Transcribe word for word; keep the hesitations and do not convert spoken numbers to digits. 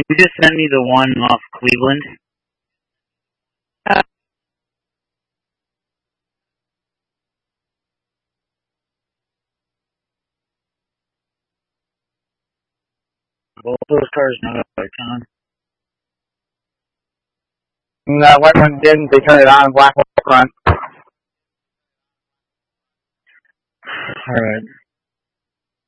you just send me the one off Cleveland? Uh, Both those cars not up by Tom. No, white one didn't. They turned it on. Black one run. Alright.